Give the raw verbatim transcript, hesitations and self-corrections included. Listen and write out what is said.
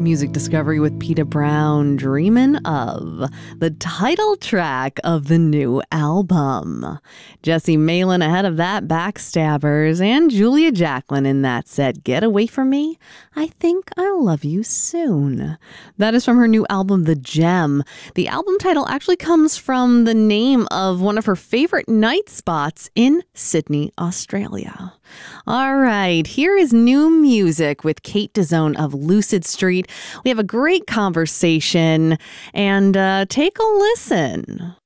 Music Discovery with Peta Brown, Dreamin' Of, the title track of the new album. Jesse Malin ahead of that, Backstabbers, and Julia Jacklin in that set, Get Away From Me, I Think I'll Love You Soon. That is from her new album, The Gem. The album title actually comes from the name of one of her favorite night spots in Sydney, Australia. All right, here is new music with Kate DeZone of Lucid Street. We have a great conversation, and uh, take a listen.